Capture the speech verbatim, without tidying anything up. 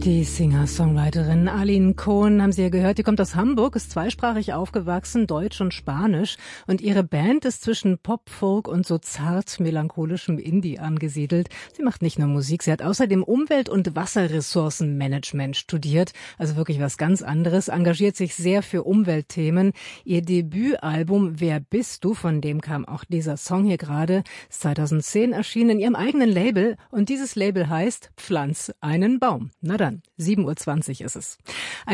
Die Singer-Songwriterin Aline Cohen haben Sie ja gehört, die kommt aus Hamburg, ist zweisprachig aufgewachsen, Deutsch und Spanisch. Und ihre Band ist zwischen Pop, Folk und so zart melancholischem Indie angesiedelt. Sie macht nicht nur Musik, sie hat außerdem Umwelt- und Wasserressourcenmanagement studiert. Also wirklich was ganz anderes, engagiert sich sehr für Umweltthemen. Ihr Debütalbum Wer bist du, von dem kam auch dieser Song hier gerade, ist zweitausendzehn erschienen in ihrem eigenen Label. Und dieses Label heißt Pflanz einen Baum. Na dann, sieben Uhr zwanzig ist es.